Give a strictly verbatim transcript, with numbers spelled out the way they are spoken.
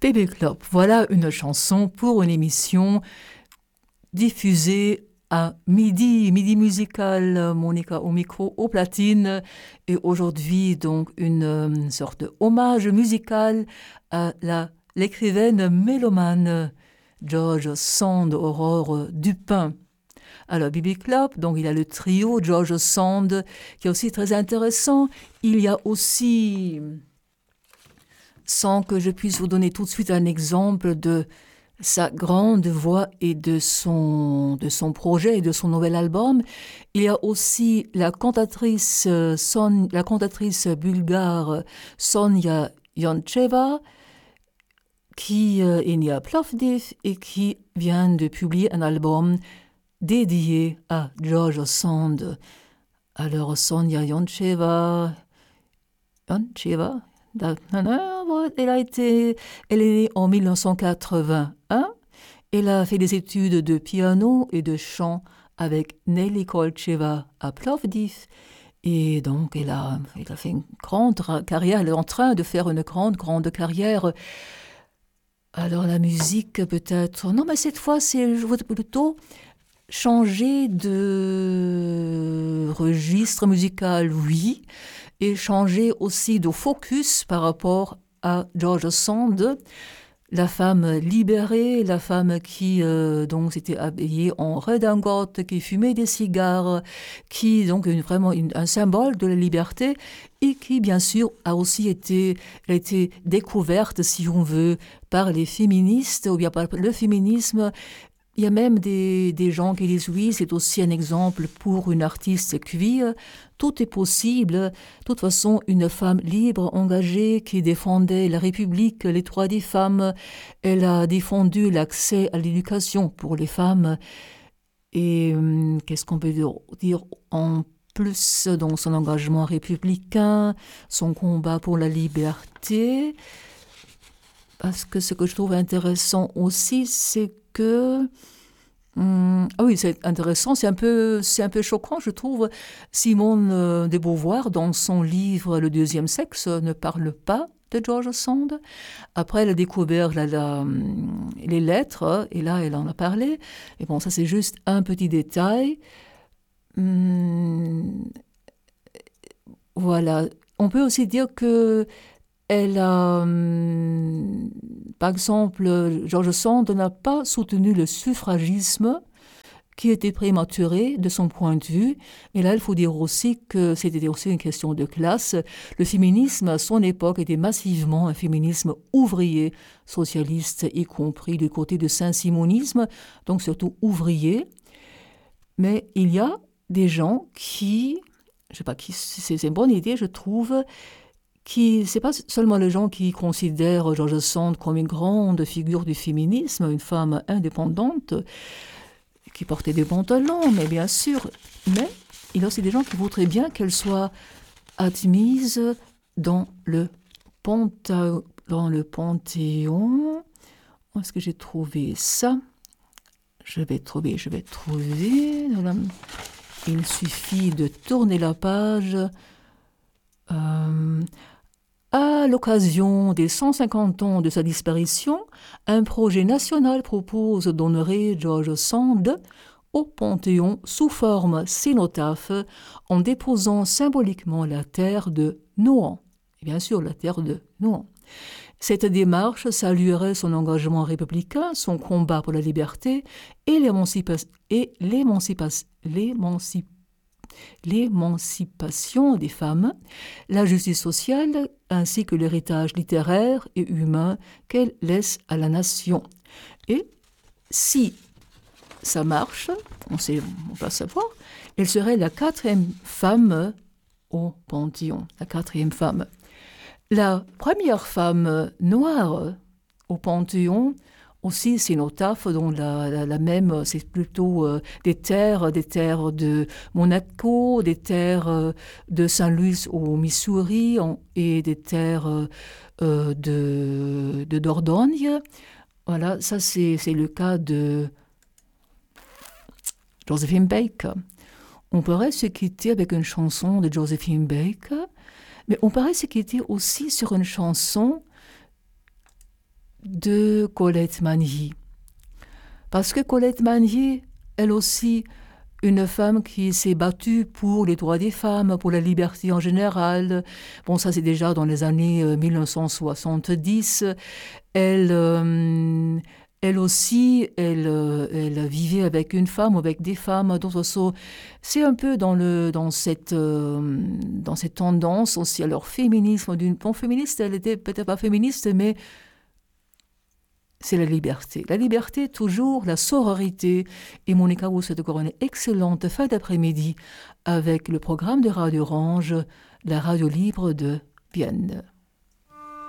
Baby Club, voilà une chanson pour une émission diffusée à midi, midi musical, Monica au micro, aux platines, et aujourd'hui donc une, une sorte de hommage musical à la, l'écrivaine mélomane George Sand, Aurore Dupin. Alors, Baby Club, donc il y a le trio George Sand, qui est aussi très intéressant. Il y a aussi, sans que je puisse vous donner tout de suite un exemple de sa grande voix et de son, de son projet et de son nouvel album, il y a aussi la cantatrice, Son, la cantatrice bulgare Sonia Yoncheva, qui euh, est née à Plovdiv et qui vient de publier un album dédié à George Sand. Alors, Sonia Yoncheva, Yoncheva, elle a été, elle est née en dix-neuf cent quatre-vingt-un. Elle a fait des études de piano et de chant avec Nelly Kolcheva à Plovdiv. Et donc, elle a, elle a fait une grande carrière. Elle est en train de faire une grande, grande carrière. Alors, la musique, peut-être... Non, mais cette fois, c'est je voudrais plutôt changer de registre musical, oui, et changer aussi de focus par rapport à George Sand, la femme libérée, la femme qui euh, donc s'était habillée en redingote, qui fumait des cigares, qui donc est vraiment une, un symbole de la liberté et qui bien sûr a aussi été, a été découverte, si on veut, par les féministes ou bien par le féminisme. Il y a même des, des gens qui disent oui, c'est aussi un exemple pour une artiste queer. Tout est possible. De toute façon, une femme libre, engagée, qui défendait la République, les droits des femmes. Elle a défendu l'accès à l'éducation pour les femmes. Et hum, qu'est-ce qu'on peut dire en plus dans son engagement républicain, son combat pour la liberté? Parce que ce que je trouve intéressant aussi, c'est que hum, ah oui, c'est intéressant, c'est un peu, c'est un peu choquant, je trouve. Simone euh, de Beauvoir, dans son livre Le deuxième sexe, ne parle pas de George Sand. Après, elle a découvert la, la, les lettres, et là, elle en a parlé. Et bon, ça, c'est juste un petit détail. Hum, voilà. On peut aussi dire que Elle a, hum, par exemple, George Sand n'a pas soutenu le suffragisme qui était prématuré de son point de vue. Et là, il faut dire aussi que c'était aussi une question de classe. Le féminisme, à son époque, était massivement un féminisme ouvrier, socialiste, y compris du côté du saint-simonisme, donc surtout ouvrier. Mais il y a des gens qui, je ne sais pas qui, c'est une bonne idée, je trouve, qui, c'est pas seulement les gens qui considèrent George Sand comme une grande figure du féminisme, une femme indépendante, qui portait des pantalons, mais bien sûr, mais il y a aussi des gens qui voudraient bien qu'elle soit admise dans le, panta- dans le Panthéon. Où est-ce que j'ai trouvé ça? Je vais trouver, je vais trouver. Il suffit de tourner la page. Euh, À l'occasion des cent cinquante ans de sa disparition, un projet national propose d'honorer George Sand au Panthéon sous forme cénotaphe en déposant symboliquement la terre de Nohant. Et bien sûr, la terre de Nohant. Cette démarche saluerait son engagement républicain, son combat pour la liberté et l'émancipation, et l'émancipation, l'émancipation l'émancipation des femmes, la justice sociale ainsi que l'héritage littéraire et humain qu'elle laisse à la nation. Et si ça marche, on sait, on va savoir, elle serait la quatrième femme au Panthéon, la quatrième femme. La première femme noire au Panthéon, aussi cénotaphe, dont la, la, la même, c'est plutôt euh, des terres, des terres de Monaco, des terres euh, de Saint-Louis au Missouri en, et des terres euh, de, de Dordogne. Voilà, ça c'est, c'est le cas de Josephine Baker. On pourrait se quitter avec une chanson de Josephine Baker, mais on pourrait se quitter aussi sur une chanson de Colette Magny. Parce que Colette Magny, elle aussi, une femme qui s'est battue pour les droits des femmes, pour la liberté en général. Bon, ça c'est déjà dans les années euh, mille neuf cent soixante-dix. Elle, euh, elle aussi, elle, euh, elle vivait avec une femme ou avec des femmes. Donc, c'est un peu dans, le, dans, cette, euh, dans cette tendance aussi à leur féminisme. D'une, bon, féministe, elle était peut-être pas féministe, mais c'est la liberté. La liberté, toujours, la sororité. Et Monica vous souhaite encore une excellente fin d'après-midi avec le programme de Radio Orange, la radio libre de Vienne.